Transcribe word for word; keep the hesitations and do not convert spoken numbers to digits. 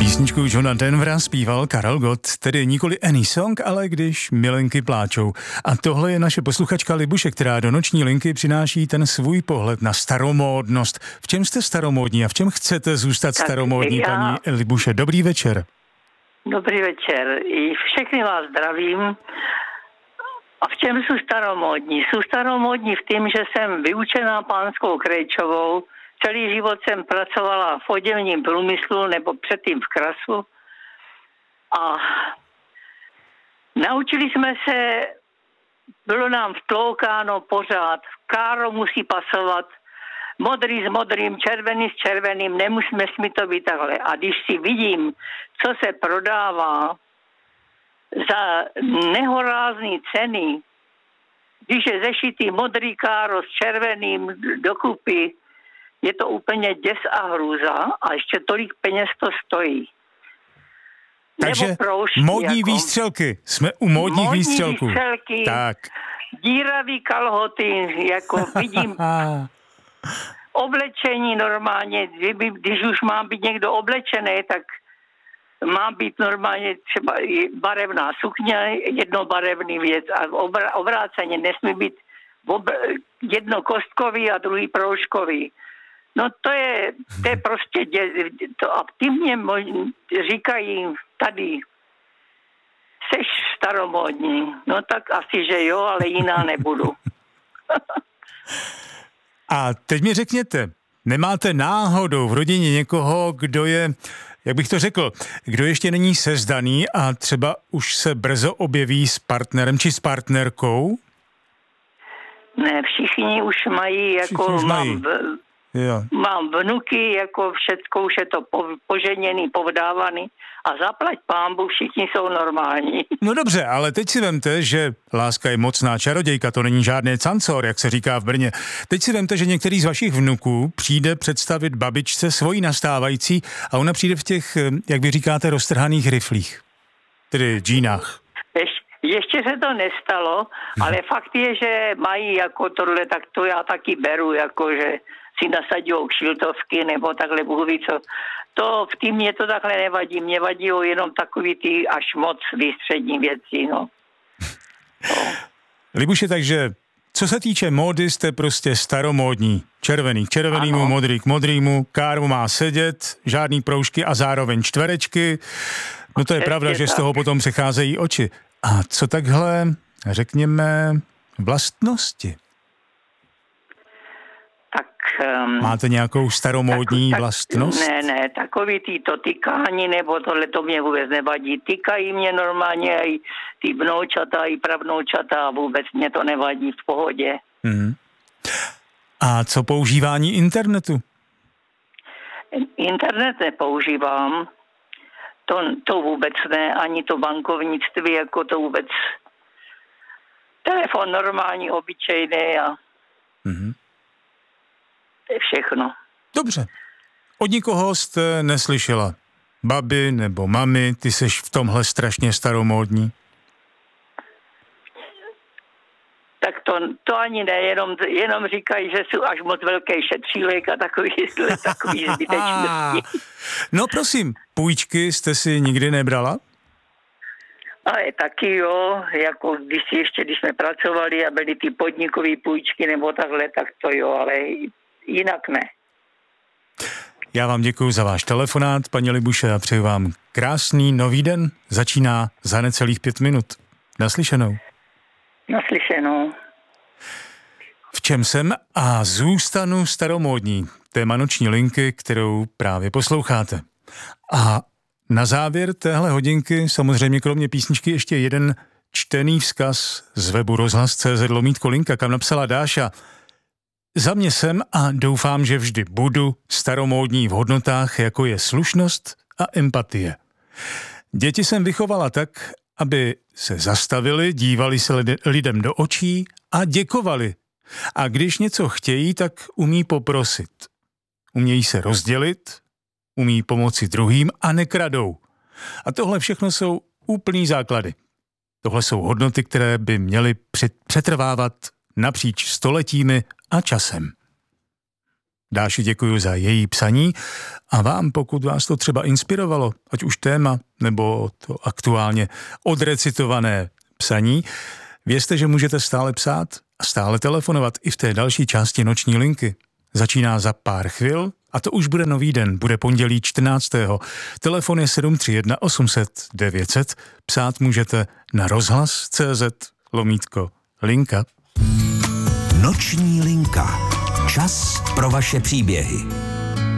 Písničku Johna Denvera zpíval Karel Gott, tedy nikoli Any Song, ale Když milenky pláčou. A tohle je naše posluchačka Libuše, která do noční linky přináší ten svůj pohled na staromódnost. V čem jste staromódní a v čem chcete zůstat tak staromódní, já... paní Libuše? Dobrý večer. Dobrý večer. I všechny vás zdravím. A v čem jsou staromódní? Jsou staromódní v tom, že jsem vyučená pánskou Krejčovou. Celý život jsem pracovala v oděvním průmyslu nebo předtím v Krasu a naučili jsme se, bylo nám vtloukáno pořád, káro musí pasovat, modrý s modrým, červený s červeným, nemusíme smí to být takhle. A když si vidím, co se prodává za nehorázný ceny, když je zešitý modrý káro s červeným dokupy, je to úplně děs a hrůza a ještě tolik peněz to stojí. Takže módní jako výstřelky. Jsme u módních módní výstřelků. výstřelky, tak. Díravý kalhoty, jako vidím. Oblečení normálně, když už má být někdo oblečený, tak má být normálně třeba barevná sukně, jednobarevný věc a obráceně nesmí být jedno kostkový a druhý proužkový. No to je, to je prostě, to, a ty mě říkají tady, seš staromódní. No tak asi, že jo, ale jiná nebudu. A teď mi řekněte, nemáte náhodou v rodině někoho, kdo je, jak bych to řekl, kdo ještě není sezdaný a třeba už se brzo objeví s partnerem či s partnerkou? Ne, všichni už mají, jako už mám, mají. V, Jo. mám vnuky, jako všecko už je to po, poženěný, povdávaný a zaplať pánbu, všichni jsou normální. No dobře, ale teď si vemte, že láska je mocná čarodějka, to není žádný cancor, jak se říká v Brně. Teď si vemte, že některý z vašich vnuků přijde představit babičce svoji nastávající a ona přijde v těch, jak vy říkáte, roztrhaných riflích, tedy džínách. Ješ, ještě se to nestalo, hmm. ale fakt je, že mají jako tohle, tak to já taky beru, jako že si nasadijou kšiltovky nebo takhle Bůh ví co. To v tým mě to takhle nevadí, mě vadí jenom takový ty až moc výstřední věci, no. no. Libuše, takže co se týče módy, jste prostě staromódní. Červený k červenýmu, ano. Modrý k modrýmu, káru má sedět, žádný proužky a zároveň čtverečky. No to je Přesně pravda, že tak. Z toho potom přecházejí oči. A co takhle, řekněme, vlastnosti? Um, Máte nějakou staromódní tak, vlastnost? Ne, ne, takový ty to tykání nebo tohle to mě vůbec nevadí. Tykají mě normálně i ty vnoučata, i pravnoučata a vůbec mě to nevadí, v pohodě. Hmm. A co používání internetu? Internet nepoužívám. To, to vůbec ne, ani to bankovnictví, jako to vůbec. Telefon normální, obyčejný a hmm. to je všechno. Dobře. Od nikoho jste neslyšela? Babi nebo mami, ty seš v tomhle strašně staromódní? Tak to, to ani ne, jenom, jenom říkají, že jsou až moc velký šetřílek a takový, takový zbytečnosti. No prosím, půjčky jste si nikdy nebrala? Ale taky jo, jako když si ještě, když jsme pracovali a byly ty podnikové půjčky nebo takhle, tak to jo, ale jinak ne. Já vám děkuji za váš telefonát, paní Libuše, a přeju vám krásný nový den. Začíná za necelých pět minut. Naslyšenou. Naslyšenou. V čem jsem a zůstanu staromódní? Téma noční linky, kterou právě posloucháte. A na závěr téhle hodinky samozřejmě kromě písničky ještě jeden čtený vzkaz z webu rozhlas tečka cé zet lomítko linka, kam napsala Dáša: za mě jsem a doufám, že vždy budu staromódní v hodnotách, jako je slušnost a empatie. Děti jsem vychovala tak, aby se zastavili, dívali se lidem do očí a děkovali. A když něco chtějí, tak umí poprosit. Umějí se rozdělit, umí pomoci druhým a nekradou. A tohle všechno jsou úplný základy. Tohle jsou hodnoty, které by měly přetrvávat napříč stoletími a časem. Dáši děkuji za její psaní a vám, pokud vás to třeba inspirovalo, ať už téma nebo to aktuálně odrecitované psaní, vězte, že můžete stále psát a stále telefonovat i v té další části noční linky. Začíná za pár chvil a to už bude nový den, bude pondělí čtrnáctého Telefon je sedm tři jedna osm set devět set, psát můžete na rozhlas tečka cé zet lomítko linka. Noční linka. Čas pro vaše příběhy.